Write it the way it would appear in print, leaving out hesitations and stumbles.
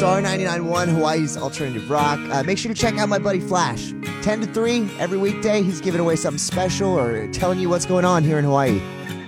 Star 99.1, Hawaii's alternative rock. Make sure to check out my buddy Flash. 10 to 3 every weekday. He's giving away something special or telling you what's going on here in Hawaii.